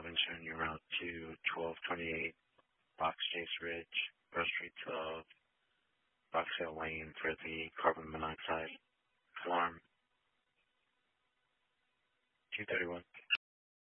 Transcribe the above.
11 showing you route to 1228 Box Chase Ridge, Grove Street 12, Box Hill Lane for the carbon monoxide alarm. 231.